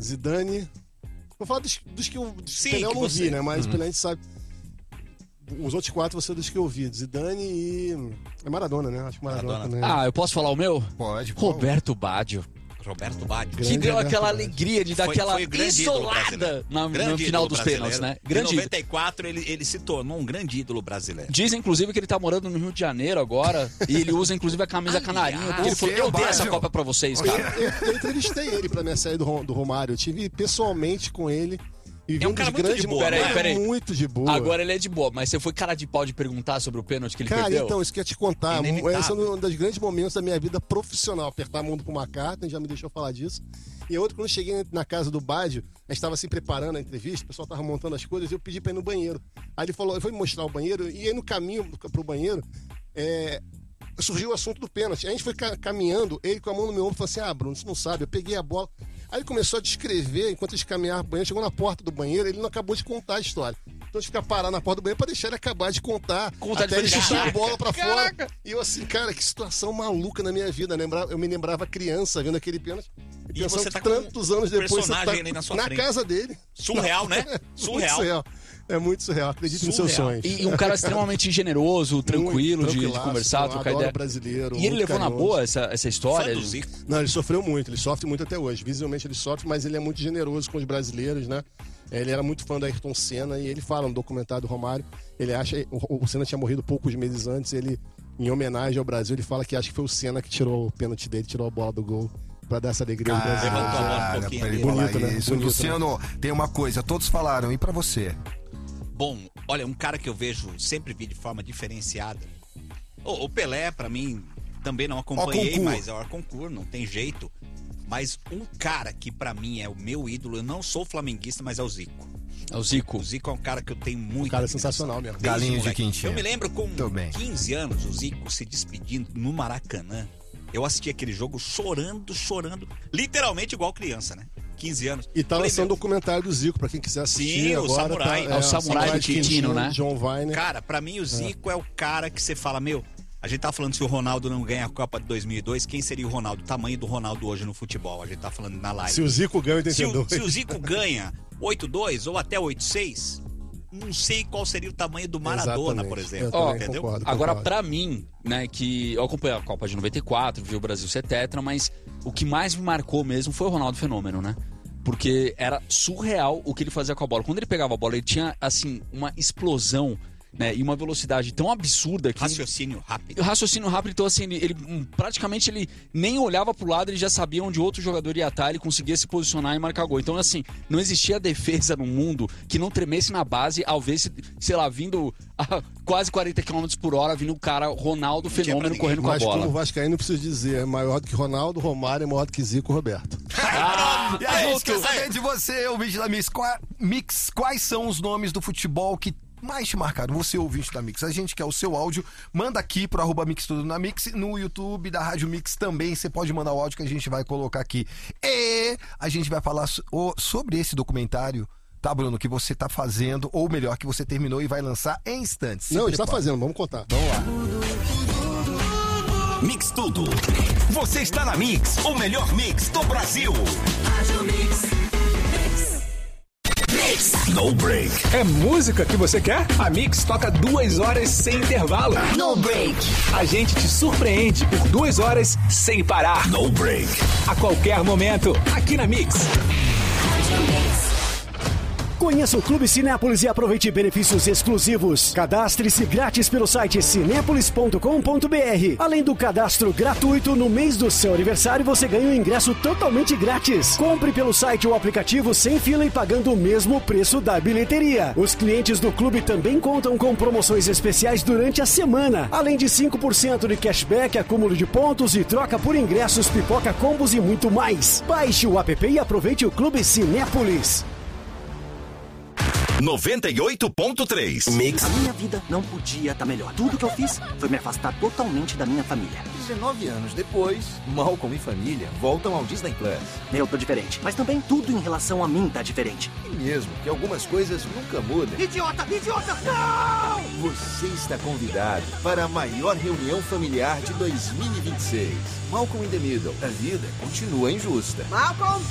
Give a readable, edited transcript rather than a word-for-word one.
Zidane. Vou falar dos que eu... Pelé eu não vi, né? Mas Pelé a gente sabe. Os outros 4 vão ser dos que eu vi. Zidane e... É Maradona, né? Acho que Maradona também. Eu posso falar o meu? Pode. Roberto Baggio. Roberto Baggio. Que deu aquela Roberto alegria de dar aquela isolada no final dos pênaltis, né? Em 94 ele se tornou um grande ídolo brasileiro. Diz, inclusive, que ele tá morando no Rio de Janeiro agora. E ele usa, inclusive, a camisa canarinho. Porque ele falou, eu dei essa Copa pra vocês, cara. Eu entrevistei ele pra minha série do Romário. Eu tive pessoalmente com ele. E é um cara muito de boa. Peraí. Muito de boa. Agora ele é de boa, mas você foi cara de pau de perguntar sobre o pênalti que ele perdeu? Cara, então, isso que eu ia te contar. Esse é um dos grandes momentos da minha vida profissional. Apertar a mão pro McCartney, já me deixou falar disso. E outro, quando eu cheguei na casa do Baggio, a gente estava assim preparando a entrevista, o pessoal tava montando as coisas, e eu pedi pra ir no banheiro. Aí ele falou, eu vou me mostrar o banheiro, e aí no caminho pro banheiro, surgiu o assunto do pênalti. Aí a gente foi caminhando, ele com a mão no meu ombro, falou assim, Bruno, você não sabe, eu peguei a bola. Aí ele começou a descrever, enquanto eles caminhavam pro banheiro, chegou na porta do banheiro, ele não acabou de contar a história. Então a gente fica parado na porta do banheiro pra deixar ele acabar de contar até ele chutar a bola pra fora. E eu assim, cara, que situação maluca na minha vida. Eu me lembrava criança vendo aquele pênalti. E você tá tantos anos depois, você tá ali na sua frente. casa dele. Surreal, né? Surreal. É muito surreal, acredite nos seus sonhos. E um cara extremamente generoso, tranquilo de conversar, trocar ideia. Brasileiro, e ele levou carinhoso. Na boa essa história? Não, ele sofreu muito, ele sofre muito até hoje. Visivelmente ele sofre, mas ele é muito generoso com os brasileiros, né? Ele era muito fã da Ayrton Senna e ele fala no documentário do Romário, ele acha, o Senna tinha morrido poucos meses antes, ele, em homenagem ao Brasil, ele fala que acha que foi o Senna que tirou o pênalti dele, tirou a bola do gol. Pra dar essa alegria ao Brasil. Levantou a bola um pouquinho ali. Bonito, né? Luciano, tem uma coisa, todos falaram, e pra você? Bom, olha, um cara que eu vi de forma diferenciada. O Pelé, pra mim, também não acompanhei, mas é o concurso, não tem jeito. Mas um cara que pra mim é o meu ídolo, eu não sou flamenguista, mas é o Zico. É o Zico. O Zico é um cara que eu tenho muito. Um cara sensacional mesmo. Galinho de quintinha. Eu me lembro com 15 anos, o Zico se despedindo no Maracanã. Eu assisti aquele jogo chorando, literalmente igual criança, né? 15 anos. E tá lançando um documentário do Zico, pra quem quiser assistir. Sim, agora, o Samurai. É o Samurai de Quintino, né? John Vine. Cara, pra mim o Zico é o cara que você fala, a gente tá falando se o Ronaldo não ganha a Copa de 2002, quem seria o Ronaldo? O tamanho do Ronaldo hoje no futebol, a gente tá falando na live. Se o Zico ganha 82. Se o Zico ganha 8-2 ou até 8-6, não sei qual seria o tamanho do Maradona, por exemplo. Entendeu? Concordo. Agora, pra mim, né, que eu acompanhei a Copa de 94, vi o Brasil ser tetra, mas o que mais me marcou mesmo foi o Ronaldo Fenômeno, né? Porque era surreal o que ele fazia com a bola. Quando ele pegava a bola, ele tinha, assim, uma explosão, né, e uma velocidade tão absurda que... Raciocínio rápido. Então assim, ele praticamente ele nem olhava pro lado, ele já sabia onde outro jogador ia estar, ele conseguia se posicionar e marcar gol. Então assim, não existia defesa no mundo que não tremesse na base ao ver, sei lá, vindo a quase 40 km por hora, vindo o cara Ronaldo Fenômeno correndo com a bola. Mas como vascaíno, preciso dizer, é maior do que Ronaldo, Romário é maior do que Zico, Roberto. E aí, quer saber de você, ouvinte da Mix, quais são os nomes do futebol que mais te marcaram? Você, ouvinte da Mix, a gente quer o seu áudio, manda aqui pro @MixTudoNaMix, no YouTube da Rádio Mix também, você pode mandar o áudio que a gente vai colocar aqui. E a gente vai falar sobre esse documentário, tá, Bruno, que você tá fazendo, ou melhor, que você terminou e vai lançar em instantes. Não, a gente tá fazendo, vamos contar. Vamos lá. Mix Tudo. Você está na Mix, o melhor mix do Brasil. Rádio Mix. No Break. É música que você quer? A Mix toca 2 horas sem intervalo. No Break. A gente te surpreende por 2 horas sem parar. No Break. A qualquer momento, aqui na Mix. Conheça o Clube Cinépolis e aproveite benefícios exclusivos. Cadastre-se grátis pelo site cinépolis.com.br. Além do cadastro gratuito, no mês do seu aniversário você ganha um ingresso totalmente grátis. Compre pelo site ou aplicativo sem fila e pagando o mesmo preço da bilheteria. Os clientes do clube também contam com promoções especiais durante a semana. Além de 5% de cashback, acúmulo de pontos e troca por ingressos, pipoca, combos e muito mais. Baixe o app e aproveite o Clube Cinépolis. 98.3 Mix. A minha vida não podia estar melhor. Tudo que eu fiz foi me afastar totalmente da minha família. 19 anos depois, Malcolm e família voltam ao Disney Plus. Eu tô diferente, mas também tudo em relação a mim tá diferente. E mesmo que algumas coisas nunca mudem. Idiota! Idiota! Não! Você está convidado para a maior reunião familiar de 2026. Malcolm in the Middle. A vida continua injusta. Malcolm!